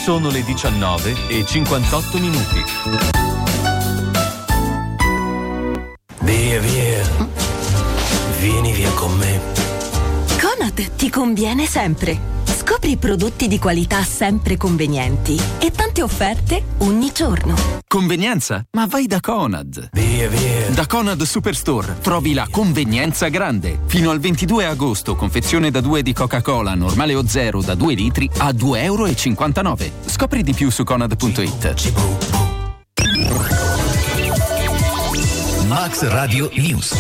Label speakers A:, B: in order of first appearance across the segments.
A: Sono le 19:58.
B: Via, vieni via con me.
C: Conad ti conviene sempre. Scopri prodotti di qualità sempre convenienti e tante offerte ogni giorno.
D: Convenienza? Ma vai da Conad.
B: Via.
D: Da Conad Superstore trovi la convenienza grande. Fino al 22 agosto, confezione da 2 di Coca-Cola, normale o zero da 2 litri a €2,59. Scopri di più su conad.it.
E: Max Radio News.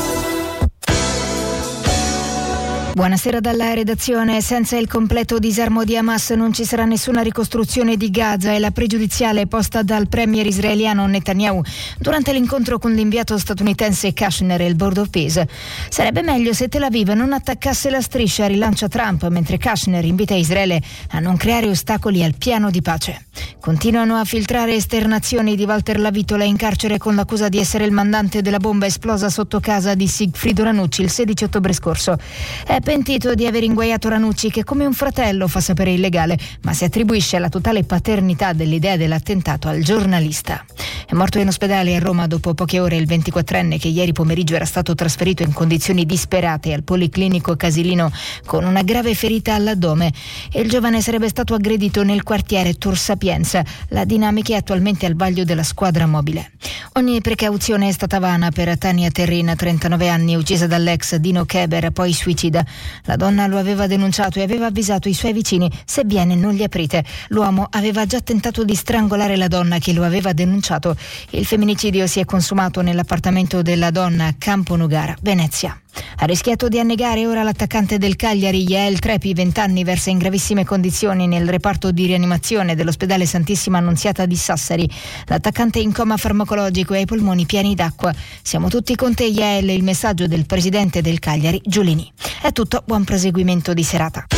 F: Buonasera dalla redazione. Senza il completo disarmo di Hamas non ci sarà nessuna ricostruzione di Gaza, è la pregiudiziale posta dal premier israeliano Netanyahu durante l'incontro con l'inviato statunitense Kushner e il Board of Peace. Sarebbe meglio se Tel Aviv non attaccasse la striscia, rilancia Trump, mentre Kushner invita Israele a non creare ostacoli al piano di pace. Continuano a filtrare esternazioni di Walter Lavitola in carcere con l'accusa di essere il mandante della bomba esplosa sotto casa di Sigfrido Ranucci il 16 ottobre scorso. È pentito di aver inguaiato Ranucci, che come un fratello fa sapere il legale, ma si attribuisce la totale paternità dell'idea dell'attentato al giornalista. È morto in ospedale a Roma dopo poche ore il 24enne che ieri pomeriggio era stato trasferito in condizioni disperate al Policlinico Casilino con una grave ferita all'addome. Il giovane sarebbe stato aggredito nel quartiere Tor Sapienza. La dinamica è attualmente al vaglio della squadra mobile. Ogni precauzione è stata vana per Tania Terrin, 39 anni, uccisa dall'ex Dino Keber, poi suicida. La donna lo aveva denunciato e aveva avvisato i suoi vicini: se viene non gli aprite. L'uomo aveva già tentato di strangolare la donna che lo aveva denunciato. Il femminicidio si è consumato nell'appartamento della donna a Campo Nogara, Venezia. Ha rischiato di annegare ora l'attaccante del Cagliari, Yael Trepi, 20 anni, versa in gravissime condizioni nel reparto di rianimazione dell'ospedale Santissima Annunziata di Sassari. L'attaccante è in coma farmacologico e ha i polmoni pieni d'acqua. Siamo tutti con te, Yael, il messaggio del presidente del Cagliari, Giulini. È tutto, buon proseguimento di serata.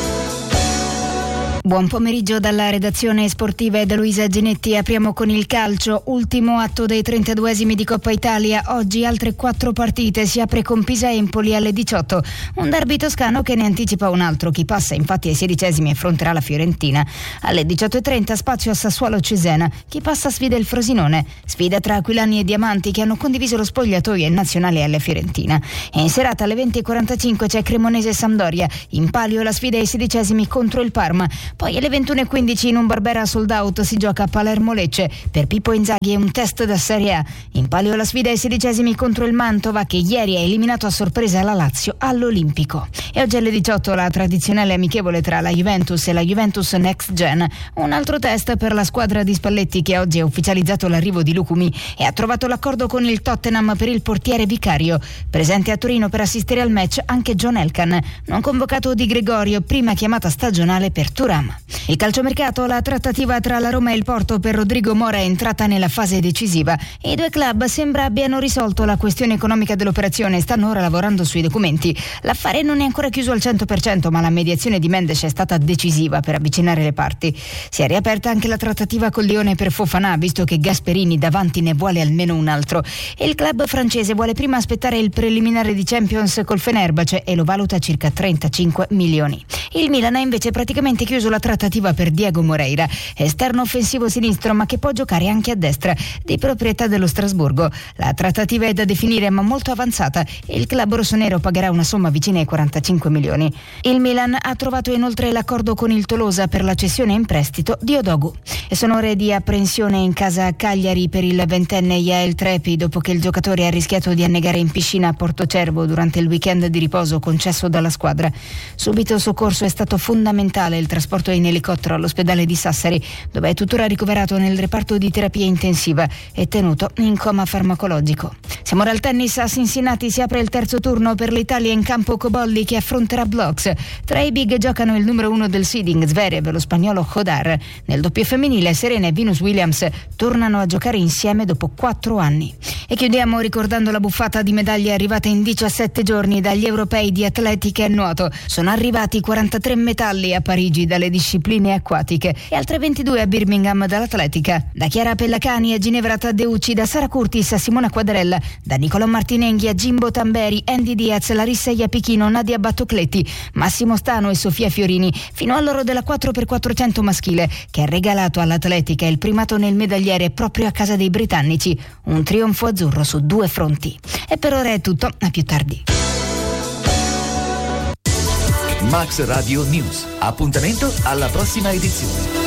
F: Buon pomeriggio dalla redazione sportiva e da Luisa Ginetti. Apriamo con il calcio, ultimo atto dei 32esimi di Coppa Italia. Oggi altre 4 partite, si apre con Pisa Empoli alle 18, un derby toscano che ne anticipa un altro. Chi passa infatti ai 16esimi affronterà la Fiorentina. Alle 18:30 spazio a Sassuolo Cesena, chi passa sfida il Frosinone, sfida tra Aquilani e Diamanti che hanno condiviso lo spogliatoio in nazionale alla Fiorentina. E in serata alle 20:45 c'è Cremonese Sampdoria, in palio la sfida ai 16esimi contro il Parma. Poi alle 21:15 in un Barbera sold out si gioca a Palermo Lecce. Per Pippo Inzaghi è un test da Serie A. In palio la sfida ai 16esimi contro il Mantova che ieri ha eliminato a sorpresa la Lazio all'Olimpico. E oggi alle 18 la tradizionale amichevole tra la Juventus e la Juventus Next Gen. Un altro test per la squadra di Spalletti che oggi ha ufficializzato l'arrivo di Lucumi e ha trovato l'accordo con il Tottenham per il portiere Vicario. Presente a Torino per assistere al match anche John Elkann, non convocato Di Gregorio, prima chiamata stagionale per Thuram. Il calciomercato, la trattativa tra la Roma e il Porto per Rodrigo Mora è entrata nella fase decisiva e i due club sembra abbiano risolto la questione economica dell'operazione e stanno ora lavorando sui documenti. L'affare non è ancora chiuso al 100%, ma la mediazione di Mendes è stata decisiva per avvicinare le parti. Si è riaperta anche la trattativa col Lione per Fofana, visto che Gasperini davanti ne vuole almeno un altro. E il club francese vuole prima aspettare il preliminare di Champions col Fenerbahce e lo valuta a circa 35 milioni. Il Milan ha invece praticamente chiuso la trattativa per Diego Moreira, esterno offensivo sinistro ma che può giocare anche a destra, di proprietà dello Strasburgo. La trattativa è da definire ma molto avanzata e il club rossonero pagherà una somma vicina ai 45 milioni. Il Milan ha trovato inoltre l'accordo con il Tolosa per la cessione in prestito di Odogu. E sono ore di apprensione in casa a Cagliari per il 20enne Yael Trepi dopo che il giocatore ha rischiato di annegare in piscina a Portocervo durante il weekend di riposo concesso dalla squadra. Subito soccorso è stato fondamentale il trasporto in elicottero all'ospedale di Sassari, dove è tuttora ricoverato nel reparto di terapia intensiva e tenuto in coma farmacologico. Siamo ora al tennis. A Cincinnati si apre il terzo turno per l'Italia in campo Cobolli che affronterà Blocks. Tra i big giocano il numero 1 del seeding Zverev e lo spagnolo Hodar. Nel doppio femminile Serena e Venus Williams tornano a giocare insieme dopo 4 anni. E chiudiamo ricordando la buffata di medaglie arrivata in 17 giorni dagli europei di atletica e nuoto. Sono arrivati 43 metalli a Parigi dalle le discipline acquatiche e altre 22 a Birmingham dall'atletica. Da Chiara Pellacani a Ginevra Taddeucci, da Sara Curtis a Simona Quadralla, da Nicolò Martinenghi a Jimbo Tamberi, Andy Diaz, Larissa Iapichino, Nadia Battocletti, Massimo Stano e Sofia Fiorini, fino all'oro della 4x400 maschile, che ha regalato all'atletica il primato nel medagliere proprio a casa dei britannici. Un trionfo azzurro su 2 fronti. E per ora è tutto, a più tardi.
A: Max Radio News. Appuntamento alla prossima edizione.